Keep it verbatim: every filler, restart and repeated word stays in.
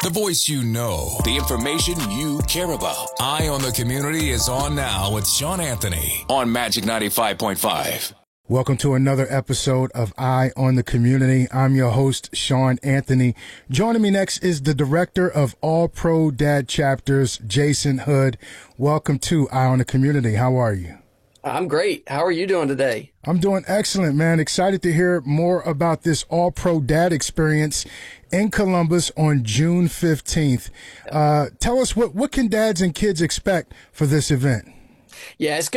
The voice you know, the information you care about. Eye on the Community is on now with Sean Anthony on Magic ninety-five point five. Welcome to another episode of Eye on the Community. I'm your host, Sean Anthony. Joining me next is the director of All Pro Dad Chapters, Jason Hood. Welcome to Eye on the Community. How are you? I'm great. How are you doing today? I'm doing excellent, man. Excited to hear more about this All Pro Dad experience in Columbus on June fifteenth. Uh, tell us, what, what can dads and kids expect for this event? Yeah, it's